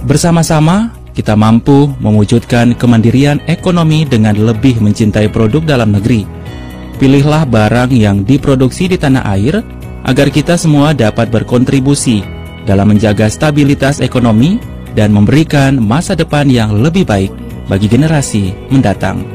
Bersama-sama, kita mampu mewujudkan kemandirian ekonomi dengan lebih mencintai produk dalam negeri. Pilihlah barang yang diproduksi di tanah air agar kita semua dapat berkontribusi dalam menjaga stabilitas ekonomi dan memberikan masa depan yang lebih baik bagi generasi mendatang.